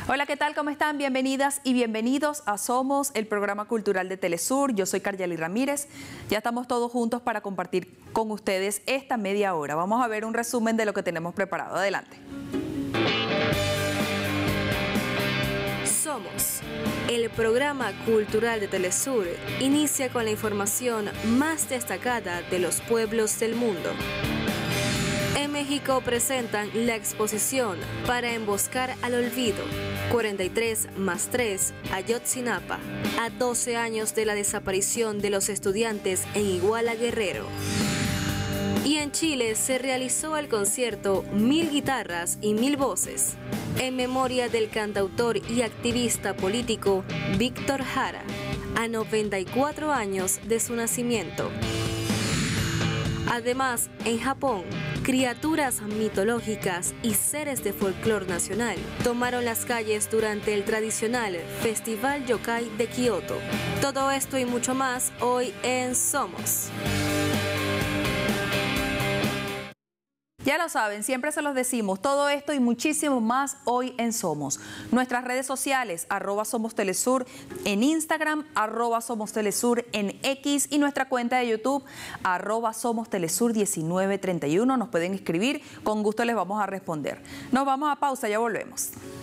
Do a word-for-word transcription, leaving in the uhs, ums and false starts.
Hola, ¿qué tal? ¿Cómo están? Bienvenidas y bienvenidos a Somos, el programa cultural de Telesur. Yo soy Karyali Ramírez. Ya estamos todos juntos para compartir con ustedes esta media hora. Vamos a ver un resumen de lo que tenemos preparado. Adelante. Somos, el programa cultural de Telesur, inicia con la información más destacada de los pueblos del mundo. En México presentan la exposición Para emboscar al olvido, cuarenta y tres más tres, Ayotzinapa, a doce años de la desaparición de los estudiantes en Iguala, Guerrero. Y en Chile se realizó el concierto Mil Guitarras y Mil Voces, en memoria del cantautor y activista político Víctor Jara, a noventa y cuatro años de su nacimiento. Además, en Japón, criaturas mitológicas y seres de folclore nacional tomaron las calles durante el tradicional Festival Yokai de Kioto. Todo esto y mucho más hoy en Somos. Ya lo saben, siempre se los decimos, todo esto y muchísimo más hoy en Somos. Nuestras redes sociales, arroba Somos Telesur en Instagram, arroba Somos Telesur en X y nuestra cuenta de YouTube, arroba Somos Telesur diecinueve treinta y uno. Nos pueden escribir, con gusto les vamos a responder. Nos vamos a pausa, ya volvemos.